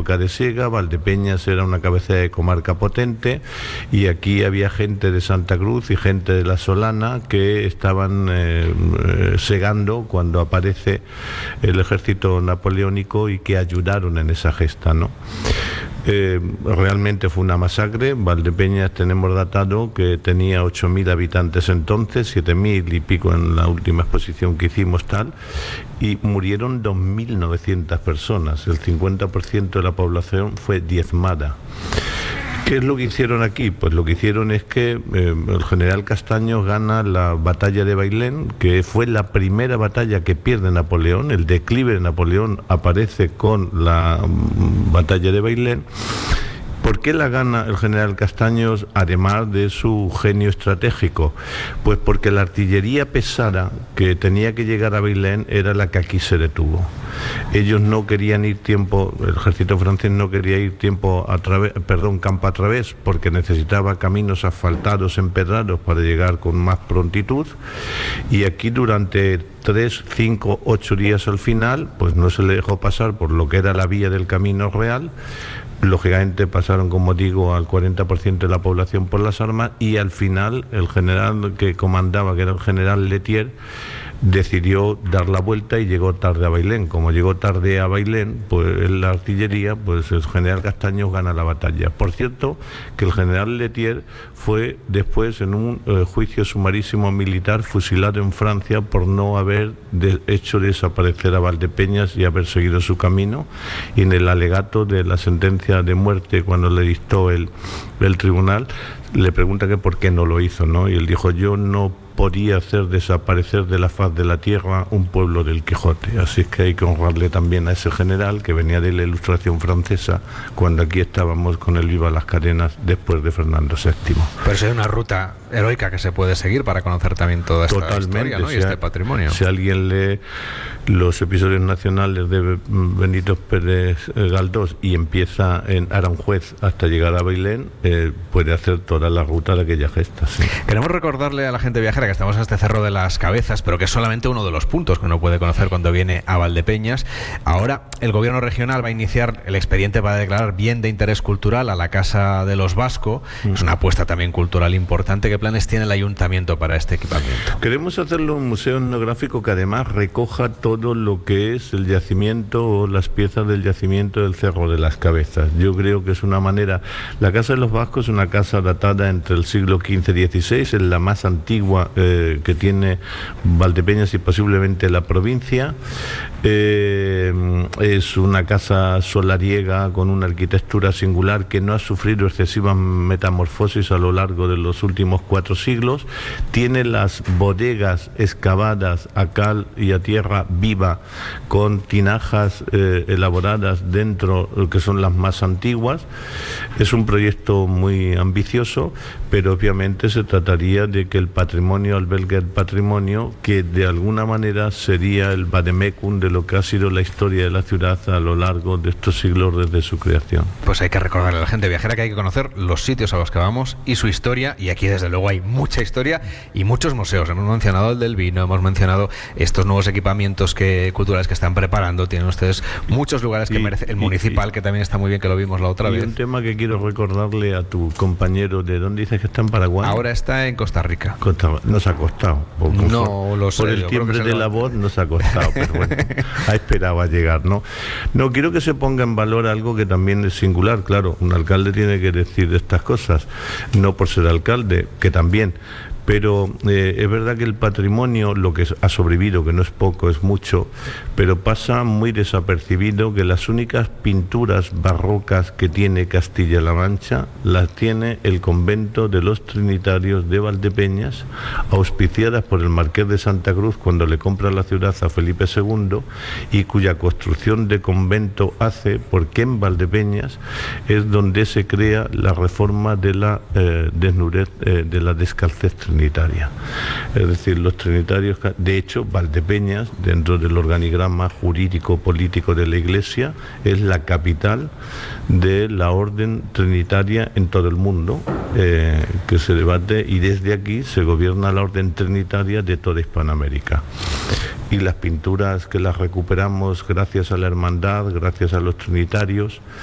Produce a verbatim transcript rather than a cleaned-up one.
época de siega, Valdepeñas era una cabecera de comarca potente y aquí había gente de Santa Cruz y gente de la Solana que estaban eh, eh, segando cuando aparece el ejército napoleónico y que ayudaron en esa gesta, ¿no? Eh, realmente fue una masacre. Valdepeñas tenemos datado que tenía ocho mil habitantes entonces, siete mil y pico en la última exposición que hicimos tal, y murieron dos mil novecientas personas, el cincuenta por ciento de la población fue diezmada. ¿Qué es lo que hicieron aquí? Pues lo que hicieron es que eh, el general Castaños gana la batalla de Bailén, que fue la primera batalla que pierde Napoleón. El declive de Napoleón aparece con la um, batalla de Bailén. ¿Por qué la gana el general Castaños, además de su genio estratégico? Pues porque la artillería pesada que tenía que llegar a Bailén era la que aquí se detuvo. Ellos no querían ir tiempo, el ejército francés no quería ir tiempo a través, perdón, campo a través, porque necesitaba caminos asfaltados, empedrados para llegar con más prontitud. Y aquí durante tres, cinco, ocho días al final, pues no se le dejó pasar por lo que era la vía del Camino Real. Lógicamente pasaron, como digo, al cuarenta por ciento de la población por las armas y al final el general que comandaba, que era el general Letier, decidió dar la vuelta y llegó tarde a Bailén. Como llegó tarde a Bailén, pues en la artillería, pues el general Castaños gana la batalla. Por cierto, que el general Letier fue después en un eh, juicio sumarísimo militar fusilado en Francia por no haber de, hecho desaparecer a Valdepeñas y haber seguido su camino, y en el alegato de la sentencia de muerte, cuando le dictó el, el tribunal, le pregunta que por qué no lo hizo, ¿no? Y él dijo: yo no podía hacer desaparecer de la faz de la tierra un pueblo del Quijote. Así es que hay que honrarle también a ese general que venía de la Ilustración francesa, cuando aquí estábamos con el Viva las Cadenas después de Fernando séptimo. Pero es una ruta heroica que se puede seguir para conocer también toda esta Totalmente, historia, ¿no? Si y este a, patrimonio. Si alguien lee los episodios nacionales de Benito Pérez Galdós y empieza en Aranjuez hasta llegar a Bailén, eh, puede hacer toda la ruta de aquella gesta. Sí. Queremos recordarle a la gente viajera que estamos en este Cerro de las Cabezas, pero que es solamente uno de los puntos que uno puede conocer cuando viene a Valdepeñas. Ahora el gobierno regional va a iniciar el expediente para declarar bien de interés cultural a la Casa de los Vasco. Mm. Es una apuesta también cultural importante. ¿Qué planes tiene el ayuntamiento para este equipamiento? Queremos hacerlo un museo etnográfico que además recoja todo lo que es el yacimiento o las piezas del yacimiento del Cerro de las Cabezas. Yo creo que es una manera... La Casa de los Vascos es una casa datada entre el siglo quince y dieciséis, es la más antigua eh, que tiene Valdepeñas y posiblemente la provincia. Eh, es una casa solariega con una arquitectura singular que no ha sufrido excesivas metamorfosis a lo largo de los últimos cuatro siglos. Tiene las bodegas excavadas a cal y a tierra viva con tinajas eh, elaboradas dentro, que son las más antiguas. Es un proyecto muy ambicioso, pero obviamente se trataría de que el patrimonio albergue el patrimonio, que de alguna manera sería el vademecum de lo que ha sido la historia de la ciudad a lo largo de estos siglos desde su creación. Pues hay que recordarle a la gente viajera que hay que conocer los sitios a los que vamos y su historia, y aquí desde luego hay mucha historia y muchos museos. Hemos mencionado el del vino, hemos mencionado estos nuevos equipamientos que, culturales que están preparando. Tienen ustedes muchos lugares que y, merece, el municipal, y, que también está muy bien, que lo vimos la otra y vez. Y un tema que quiero recordarle a tu compañero, ¿de dónde dices que está en Paraguay? Ahora está en Costa Rica. Costa, no se ha costado. Por, no por, lo sé. Por el timbre de la voz no se ha costado, pero bueno, ha esperado a llegar, ¿no? No, quiero que se ponga en valor algo que también es singular. Claro, un alcalde tiene que decir estas cosas, no por ser alcalde, que también... Pero eh, es verdad que el patrimonio, lo que ha sobrevivido, que no es poco, es mucho, pero pasa muy desapercibido, que las únicas pinturas barrocas que tiene Castilla-La Mancha las tiene el convento de los Trinitarios de Valdepeñas, auspiciadas por el Marqués de Santa Cruz cuando le compra la ciudad a Felipe segundo, y cuya construcción de convento hace porque en Valdepeñas es donde se crea la reforma de la eh, desnudez, eh, de la descalcez trinitaria. Es decir, los trinitarios, de hecho, Valdepeñas, dentro del organigrama jurídico político de la Iglesia, es la capital de la orden trinitaria en todo el mundo, eh, que se debate, y desde aquí se gobierna la orden trinitaria de toda Hispanoamérica. Y las pinturas que las recuperamos gracias a la hermandad, gracias a los trinitarios,